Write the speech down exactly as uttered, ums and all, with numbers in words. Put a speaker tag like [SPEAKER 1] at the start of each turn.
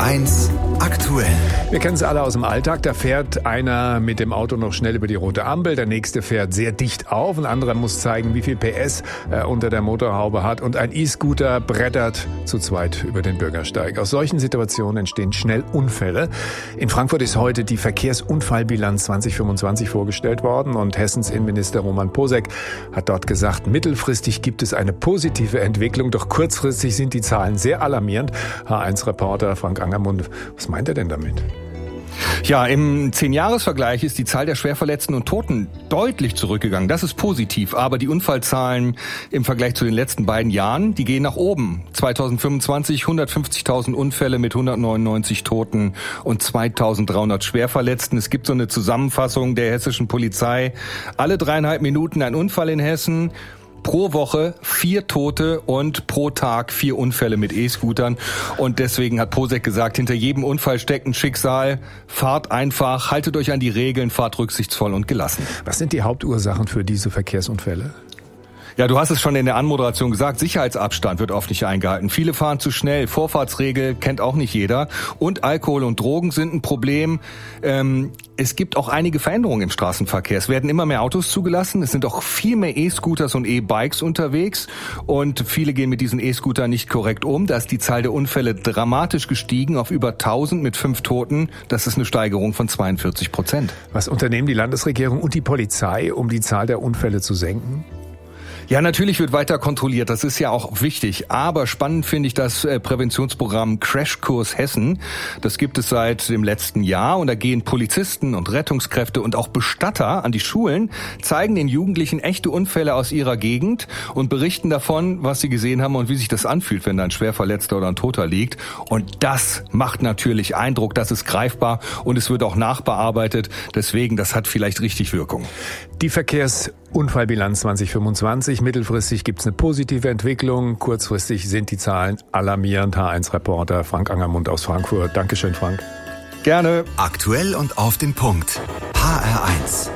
[SPEAKER 1] eins aktuell.
[SPEAKER 2] Wir kennen es alle aus dem Alltag. Da fährt einer mit dem Auto noch schnell über die rote Ampel. Der nächste fährt sehr dicht auf. Ein anderer muss zeigen, wie viel P S er unter der Motorhaube hat. Und ein E-Scooter brettert zu zweit über den Bürgersteig. Aus solchen Situationen entstehen schnell Unfälle. In Frankfurt ist heute die Verkehrsunfallbilanz zwanzig fünfundzwanzig vorgestellt worden. Und Hessens Innenminister Roman Posek hat dort gesagt, mittelfristig gibt es eine positive Entwicklung. Doch kurzfristig sind die Zahlen sehr alarmierend. H eins Reporter Frank Angermund, was meint er denn damit?
[SPEAKER 3] Ja, im Zehn-Jahres-Vergleich ist die Zahl der Schwerverletzten und Toten deutlich zurückgegangen. Das ist positiv. Aber die Unfallzahlen im Vergleich zu den letzten beiden Jahren, die gehen nach oben. zwanzig fünfundzwanzig hundertfünfzigtausend Unfälle mit hundertneunundneunzig Toten und zweitausenddreihundert Schwerverletzten. Es gibt so eine Zusammenfassung der hessischen Polizei. Alle dreieinhalb Minuten ein Unfall in Hessen. Pro Woche vier Tote und pro Tag vier Unfälle mit E-Scootern. Und deswegen hat Posek gesagt, hinter jedem Unfall steckt ein Schicksal. Fahrt einfach, haltet euch an die Regeln, fahrt rücksichtsvoll und gelassen.
[SPEAKER 2] Was sind die Hauptursachen für diese Verkehrsunfälle?
[SPEAKER 3] Ja, du hast es schon in der Anmoderation gesagt, Sicherheitsabstand wird oft nicht eingehalten. Viele fahren zu schnell, Vorfahrtsregel kennt auch nicht jeder. Und Alkohol und Drogen sind ein Problem. Ähm, es gibt auch einige Veränderungen im Straßenverkehr. Es werden immer mehr Autos zugelassen, es sind auch viel mehr E-Scooters und E-Bikes unterwegs. Und viele gehen mit diesen E-Scootern nicht korrekt um. Da ist die Zahl der Unfälle dramatisch gestiegen auf über tausend mit fünf Toten. Das ist eine Steigerung von zweiundvierzig Prozent.
[SPEAKER 2] Was unternehmen die Landesregierung und die Polizei, um die Zahl der Unfälle zu senken?
[SPEAKER 3] Ja, natürlich wird weiter kontrolliert, das ist ja auch wichtig. Aber spannend finde ich das Präventionsprogramm Crashkurs Hessen. Das gibt es seit dem letzten Jahr und da gehen Polizisten und Rettungskräfte und auch Bestatter an die Schulen, zeigen den Jugendlichen echte Unfälle aus ihrer Gegend und berichten davon, was sie gesehen haben und wie sich das anfühlt, wenn da ein Schwerverletzter oder ein Toter liegt. Und das macht natürlich Eindruck, das ist greifbar und es wird auch nachbearbeitet. Deswegen, das hat vielleicht richtig Wirkung.
[SPEAKER 2] Die Verkehrsunfallbilanz zwanzig fünfundzwanzig. Mittelfristig gibt es eine positive Entwicklung. Kurzfristig sind die Zahlen alarmierend. H eins Reporter Frank Angermund aus Frankfurt. Dankeschön, Frank.
[SPEAKER 3] Gerne.
[SPEAKER 1] Aktuell und auf den Punkt. H R eins.